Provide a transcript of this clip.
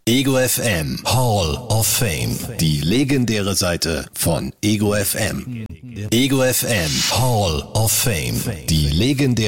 Ego FM Hall of Fame. Die legendäre Seite von Ego FM. Ego FM Hall of Fame. Die legendäre